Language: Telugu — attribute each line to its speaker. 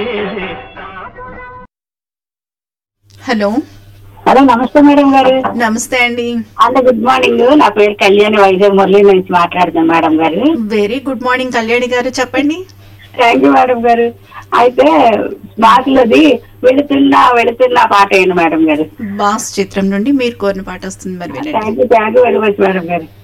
Speaker 1: హలో
Speaker 2: హలో, నమస్తే మేడం గారు.
Speaker 1: నమస్తే అండి.
Speaker 2: Good morning. నా పేరు కళ్యాణి, వైజాగ్ మురళి నుంచి మాట్లాడుతున్నాను మేడం గారు.
Speaker 1: వెరీ గుడ్ మార్నింగ్ కళ్యాణి గారు, చెప్పండి.
Speaker 2: థ్యాంక్ యూ మేడం గారు. అయితే బాస్లది వెళుతున్నా వెళుతున్నా పాట ఏంటి మేడం గారు?
Speaker 1: బాస్ చిత్రం నుండి మీరు కోరిన పాట వస్తుంది, మరి వినండి.
Speaker 2: Thank you very much madam గారు.